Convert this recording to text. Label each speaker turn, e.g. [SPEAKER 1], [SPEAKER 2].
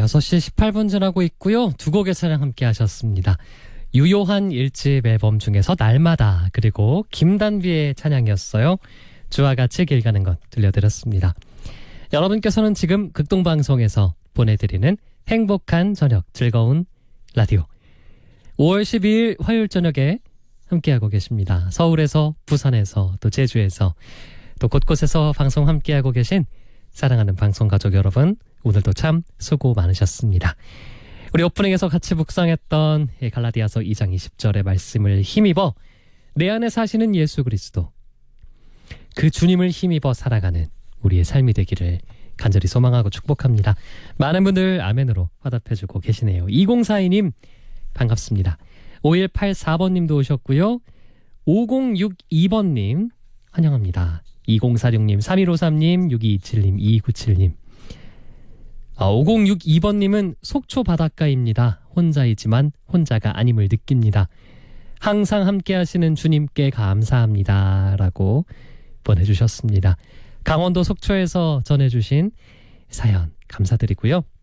[SPEAKER 1] 6시 18분 지나고 있고요. 두 곡의 찬양 함께 하셨습니다. 유요한 1집 앨범 중에서 날마다, 그리고 김단비의 찬양이었어요. 주와 같이 길 가는 것 들려드렸습니다. 여러분께서는 지금 극동방송에서 보내드리는 행복한 저녁, 즐거운 라디오 5월 12일 화요일 저녁에 함께하고 계십니다. 서울에서, 부산에서, 또 제주에서, 또 곳곳에서 방송 함께하고 계신 사랑하는 방송가족 여러분, 오늘도 참 수고 많으셨습니다. 우리 오프닝에서 같이 묵상했던 갈라디아서 2장 20절의 말씀을 힘입어 내 안에 사시는 예수 그리스도, 그 주님을 힘입어 살아가는 우리의 삶이 되기를 간절히 소망하고 축복합니다. 많은 분들 아멘으로 화답해주고 계시네요. 2042님 반갑습니다. 5184번님도 오셨고요. 5062번님 환영합니다. 2046님, 3153님, 6227님, 2297님. 5062번님은 속초 바닷가입니다. 혼자이지만 혼자가 아님을 느낍니다. 항상 함께 하시는 주님께 감사합니다. 라고 보내주셨습니다. 강원도 속초에서 전해주신 사연 감사드리고요.